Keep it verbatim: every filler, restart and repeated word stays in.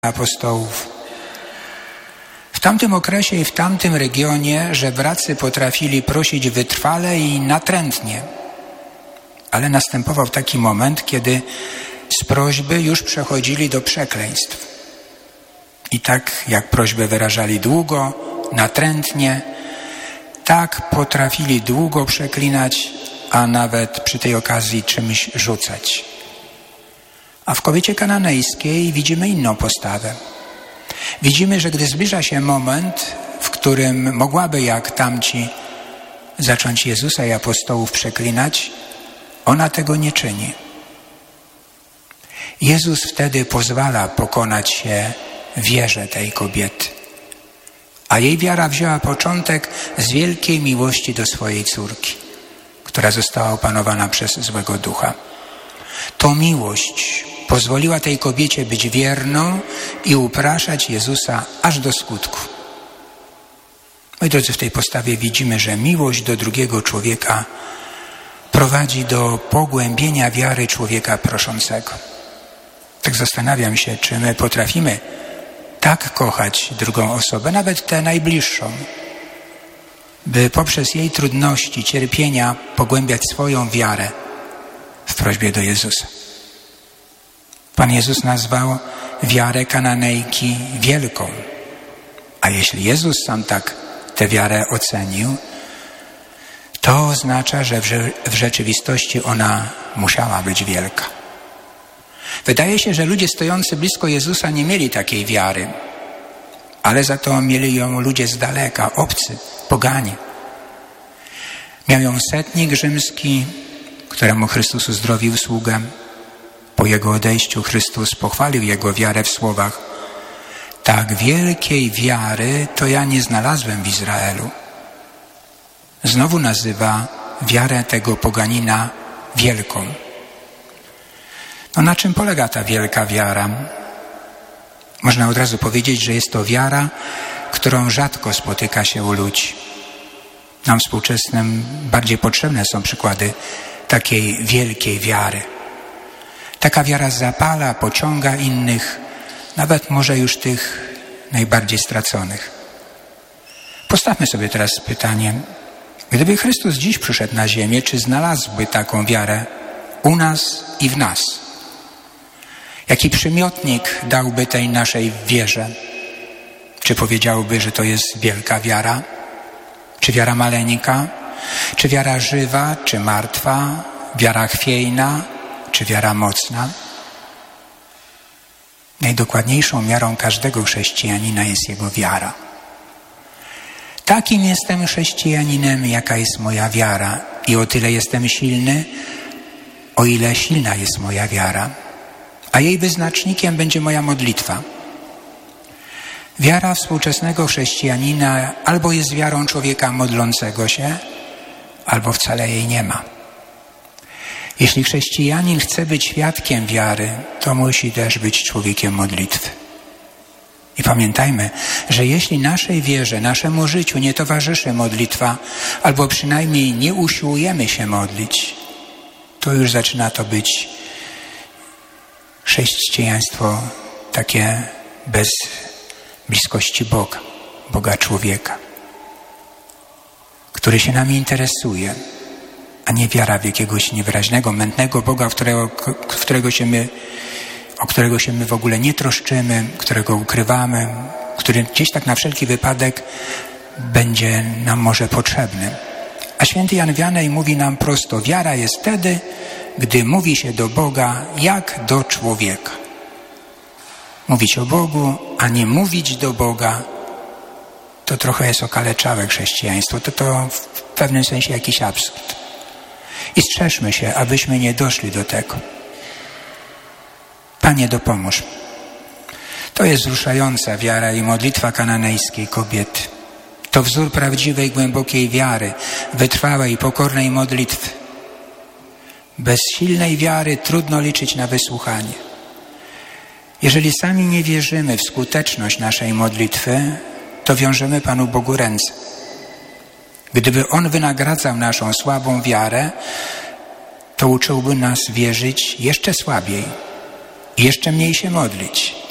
apostołów. W tamtym okresie i w tamtym regionie żebracy potrafili prosić wytrwale i natrętnie. Ale następował taki moment, kiedy z prośby już przechodzili do przekleństw. I tak jak prośbę wyrażali długo, natrętnie, tak potrafili długo przeklinać, a nawet przy tej okazji czymś rzucać. A w kobiecie kananejskiej widzimy inną postawę. Widzimy, że gdy zbliża się moment, w którym mogłaby jak tamci zacząć Jezusa i apostołów przeklinać, ona tego nie czyni. Jezus wtedy pozwala pokonać się wierze tej kobiety. A jej wiara wzięła początek z wielkiej miłości do swojej córki, która została opanowana przez złego ducha. To miłość pozwoliła tej kobiecie być wierną i upraszać Jezusa aż do skutku. Moi drodzy, w tej postawie widzimy, że miłość do drugiego człowieka prowadzi do pogłębienia wiary człowieka proszącego. Tak zastanawiam się, czy my potrafimy tak kochać drugą osobę, nawet tę najbliższą, by poprzez jej trudności, cierpienia pogłębiać swoją wiarę w prośbie do Jezusa. Pan Jezus nazwał wiarę Kananejki wielką. A jeśli Jezus sam tak tę wiarę ocenił, to oznacza, że w, w rzeczywistości ona musiała być wielka. Wydaje się, że ludzie stojący blisko Jezusa nie mieli takiej wiary, ale za to mieli ją ludzie z daleka, obcy, poganie. Miał ją setnik rzymski, któremu Chrystus uzdrowił sługę. Po jego odejściu Chrystus pochwalił jego wiarę w słowach: tak wielkiej wiary to ja nie znalazłem w Izraelu. Znowu nazywa wiarę tego poganina wielką. No na czym polega ta wielka wiara? Można od razu powiedzieć, że jest to wiara, którą rzadko spotyka się u ludzi. Nam współczesnym bardziej potrzebne są przykłady takiej wielkiej wiary. Taka wiara zapala, pociąga innych, nawet może już tych najbardziej straconych. Postawmy sobie teraz pytanie, gdyby Chrystus dziś przyszedł na ziemię, czy znalazłby taką wiarę u nas i w nas? Jaki przymiotnik dałby tej naszej wierze? Czy powiedziałby, że to jest wielka wiara? Czy wiara maleńka? Czy wiara żywa, czy martwa? Wiara chwiejna, czy wiara mocna? Najdokładniejszą miarą każdego chrześcijanina jest jego wiara. Takim jestem chrześcijaninem, jaka jest moja wiara. I o tyle jestem silny, o ile silna jest moja wiara. A jej wyznacznikiem będzie moja modlitwa. Wiara współczesnego chrześcijanina albo jest wiarą człowieka modlącego się, albo wcale jej nie ma. Jeśli chrześcijanin chce być świadkiem wiary, to musi też być człowiekiem modlitwy. I pamiętajmy, że jeśli naszej wierze, naszemu życiu nie towarzyszy modlitwa, albo przynajmniej nie usiłujemy się modlić, to już zaczyna to być chrześcijaństwo takie bez bliskości Boga, Boga człowieka, który się nami interesuje, a nie wiara w jakiegoś niewyraźnego, mętnego Boga, w którego, w którego się my, o którego się my w ogóle nie troszczymy, którego ukrywamy, który gdzieś tak na wszelki wypadek będzie nam może potrzebny. A święty Jan Wianej mówi nam prosto: wiara jest wtedy, gdy mówi się do Boga jak do człowieka. Mówić o Bogu, a nie mówić do Boga, to trochę jest okaleczałe chrześcijaństwo. To to w pewnym sensie jakiś absurd. I strzeżmy się, abyśmy nie doszli do tego. Panie, dopomóż. To jest wzruszająca wiara i modlitwa kananejskiej kobiety. To wzór prawdziwej, głębokiej wiary, wytrwałej, pokornej modlitwy. Bez silnej wiary trudno liczyć na wysłuchanie. Jeżeli sami nie wierzymy w skuteczność naszej modlitwy, to wiążemy Panu Bogu ręce. Gdyby On wynagradzał naszą słabą wiarę, to uczyłby nas wierzyć jeszcze słabiej, jeszcze mniej się modlić.